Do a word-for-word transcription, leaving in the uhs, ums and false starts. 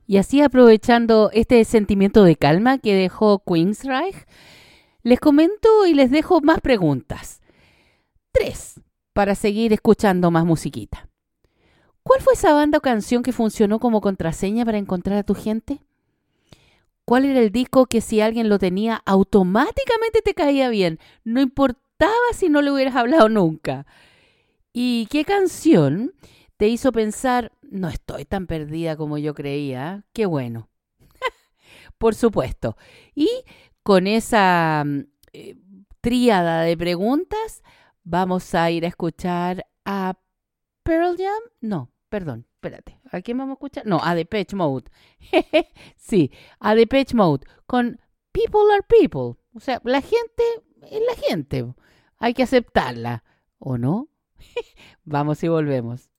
Y así aprovechando este sentimiento de calma que dejó Queensryche, les comento y les dejo más preguntas. Tres, para seguir escuchando más musiquita. ¿Cuál fue esa banda o canción que funcionó como contraseña para encontrar a tu gente? ¿Cuál era el disco que si alguien lo tenía automáticamente te caía bien? No importaba si no le hubieras hablado nunca. ¿Y qué canción te hizo pensar, no estoy tan perdida como yo creía? Qué bueno, por supuesto. Y con esa mm, eh, tríada de preguntas, vamos a ir a escuchar a Pearl Jam. No, perdón, espérate. ¿A quién vamos a escuchar? No, a Depeche Mode. Sí, a Depeche Mode con People Are People. O sea, la gente es la gente. Hay que aceptarla. ¿O no? Vamos y volvemos.